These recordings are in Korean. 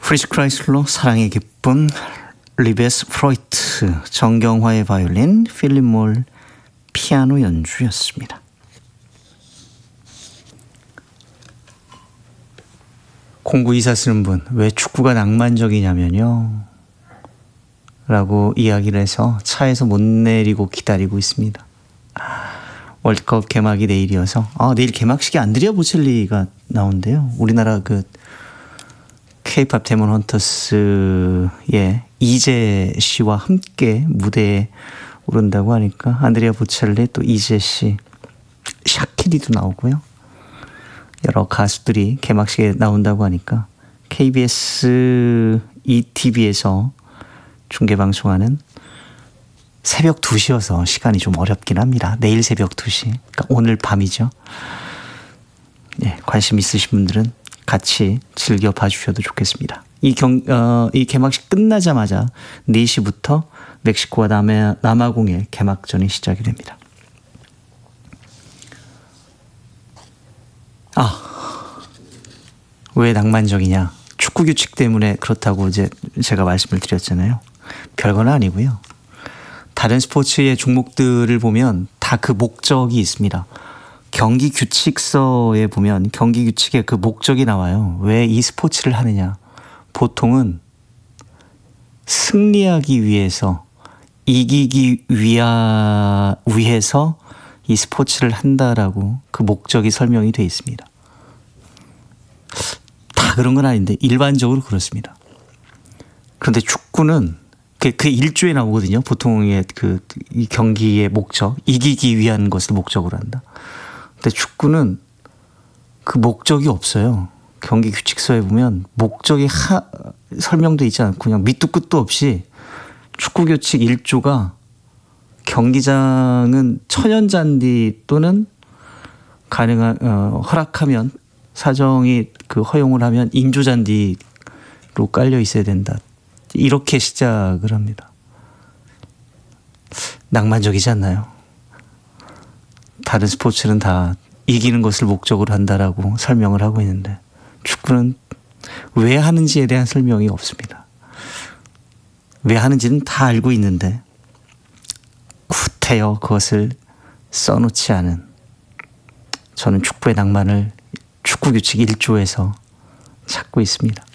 프리츠 크라이슬러 사랑의 기쁨, 리베스 프로이트, 정경화의 바이올린, 필립 몰 피아노 연주였습니다. 공구이사 쓰는 분, 왜 축구가 낭만적이냐면요 라고 이야기를 해서 차에서 못 내리고 기다리고 있습니다. 월드컵 개막이 내일이어서 내일 개막식에 안드레아 보첼리가 나온대요. 우리나라 그 K-팝 데몬 헌터스의 이재 씨와 함께 무대에 오른다고 하니까 안드레아 보첼리, 또 이재 씨, 샤키리도 나오고요. 여러 가수들이 개막식에 나온다고 하니까 KBS ETV에서 중계방송하는 새벽 2시여서 시간이 좀 어렵긴 합니다. 내일 새벽 2시, 그러니까 오늘 밤이죠. 예, 관심 있으신 분들은 같이 즐겨 봐주셔도 좋겠습니다. 이 개막식 끝나자마자 4시부터 멕시코와 남아공의 개막전이 시작이 됩니다. 왜 낭만적이냐? 축구 규칙 때문에 그렇다고 이제 제가 말씀을 드렸잖아요. 별건 아니고요. 다른 스포츠의 종목들을 보면 다 그 목적이 있습니다. 경기 규칙서에 보면 경기 규칙에 그 목적이 나와요. 왜 이 스포츠를 하느냐? 보통은 승리하기 위해서, 이기기 위해서 이 스포츠를 한다라고 그 목적이 설명이 되어 있습니다. 다 그런 건 아닌데 일반적으로 그렇습니다. 그런데 축구는 그 1조에 나오거든요. 보통의 이 경기의 목적, 이기기 위한 것을 목적으로 한다. 근데 축구는 그 목적이 없어요. 경기 규칙서에 보면 목적이 설명돼 있지 않고 그냥 밑도 끝도 없이 축구 규칙 1조가 경기장은 천연잔디 또는 가능한 허락하면, 사정이 허용을 하면 인조잔디로 깔려 있어야 된다. 이렇게 시작을 합니다. 낭만적이지 않나요? 다른 스포츠는 다 이기는 것을 목적으로 한다라고 설명을 하고 있는데 축구는 왜 하는지에 대한 설명이 없습니다. 왜 하는지는 다 알고 있는데 구태여 그것을 써놓지 않은, 저는 축구의 낭만을 축구 규칙 1조에서 찾고 있습니다.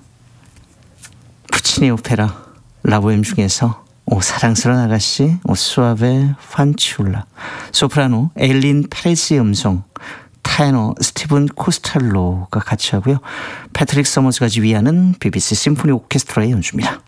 푸치니 오페라 라보엠 중에서 사랑스러운 아가씨, 수아베 판치올라, 소프라노 에일린 페레스의 음성, 테너 스티븐 코스텔로가 같이 하고요. 패트릭 서머스가 지휘하는 BBC 심포니 오케스트라의 연주입니다.